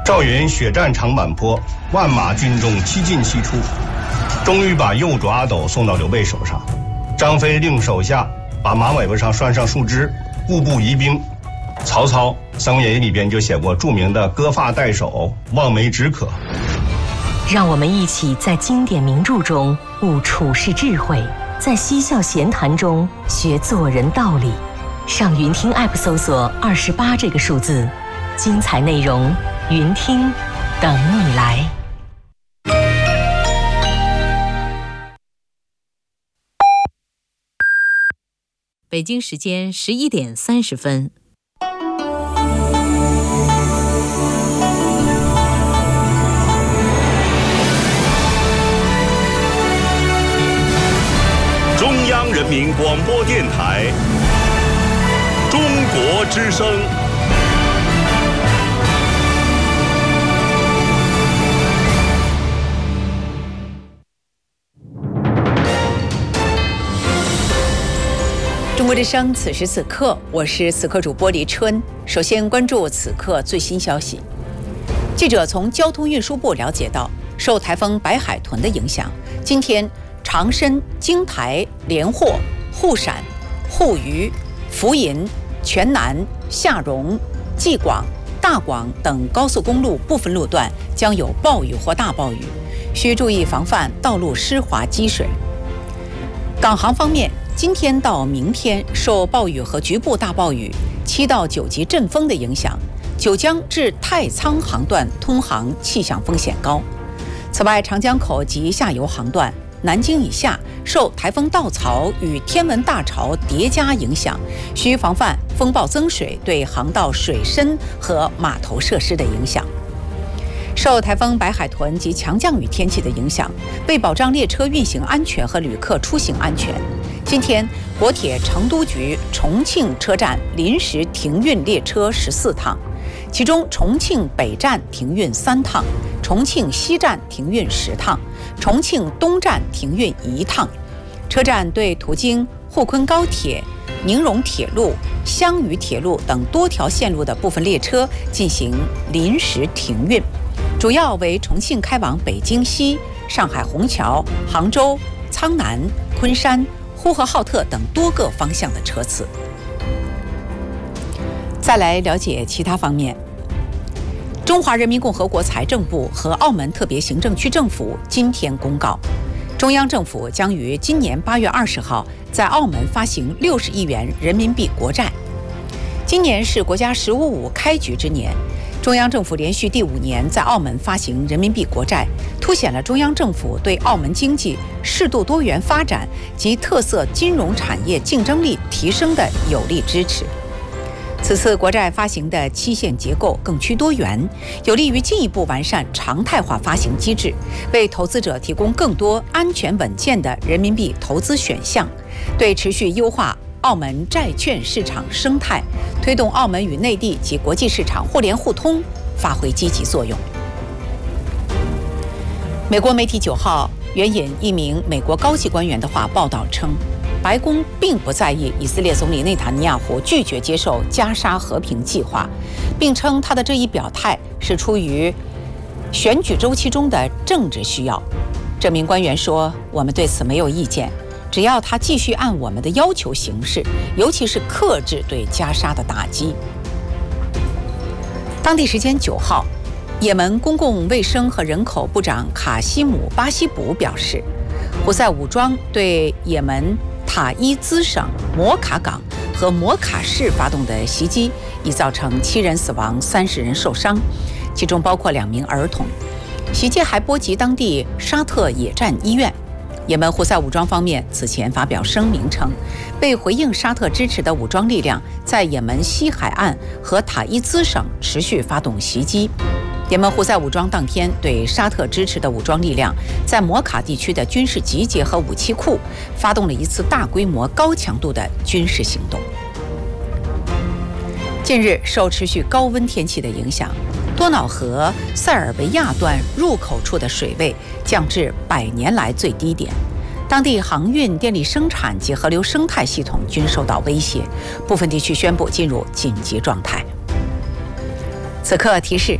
赵云血战长坂坡，万马军中七进七出，终于把右主阿斗送到刘备手上。张飞令手下把马尾巴上拴上树枝，步步疑兵。曹操《三国演义》里边就写过著名的割发代首，望梅止渴。 让我们一起在经典名著中悟处世智慧，在嬉笑闲谈中学做人道理。上云听 App 搜索28这个数字，精彩内容云听等你来。 北京时间11点30分。 中央人民广播电台中国之声。 中国之声，此时此刻，我是此刻主播黎春。首先关注此刻最新消息。记者从交通运输部了解到，受台风白海豚的影响，今天长深、京台、连霍、沪陕、沪渝、福银、全南、下荣、济广、大广等高速公路部分路段将有暴雨或大暴雨，需注意防范道路湿滑积水。港航方面，今天到明天受暴雨和局部大暴雨、7到9级阵风的影响，九江至太仓航段通航气象风险高。此外，长江口及下游航段、南京以下受台风稻草与天文大潮叠加影响，需防范风暴增水对航道水深和码头设施的影响。受台风白海豚及强降雨天气的影响，为保障列车运行安全和旅客出行安全，今天国铁成都局重庆车站临时停运列车14趟，其中重庆北站停运3趟，重庆西站停运10趟，重庆东站停运1趟。车站对途经沪昆高铁、宁荣铁路、襄渝铁路等多条线路的部分列车进行临时停运，主要为重庆开往北京西、上海虹桥、杭州、苍南、昆山、呼和浩特等多个方向的车次。再来了解其他方面。中华人民共和国财政部和澳门特别行政区政府今天公告，中央政府将于今年8月20号在澳门发行60亿元人民币国债。今年是国家“十五五”开局之年，中央政府连续第5年在澳门发行人民币国债，凸显了中央政府对澳门经济适度多元发展及特色金融产业竞争力提升的有力支持。此次国债发行的期限结构更趋多元，有利于进一步完善常态化发行机制，为投资者提供更多安全稳健的人民币投资选项，对持续优化澳门债券市场生态，推动澳门与内地及国际市场互联互通发挥积极作用。美国媒体9号援引一名美国高级官员的话报道称，白宫并不在意以色列总理内塔尼亚胡拒绝接受加沙和平计划，并称他的这一表态是出于选举周期中的政治需要。这名官员说，我们对此没有意见，只要他继续按我们的要求行事，尤其是克制对加沙的打击。当地时间9号，也门公共卫生和人口部长卡西姆·巴西卜表示，胡塞武装对也门塔伊兹省摩卡港和摩卡市发动的袭击已造成7人死亡，30人受伤，其中包括2名儿童。袭击还波及当地沙特野战医院。也门胡塞武装方面此前发表声明称，被回应沙特支持的武装力量在也门西海岸和塔伊兹省持续发动袭击。也门胡塞武装当天对沙特支持的武装力量在摩卡地区的军事集结和武器库发动了一次大规模高强度的军事行动。近日受持续高温天气的影响，多瑙河塞尔维亚段入口处的水位降至100年来最低点，当地航运、电力生产及河流生态系统均受到威胁，部分地区宣布进入紧急状态。此刻提示，